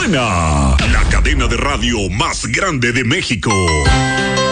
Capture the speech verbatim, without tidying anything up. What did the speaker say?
Cabina, la cadena de radio más grande de México.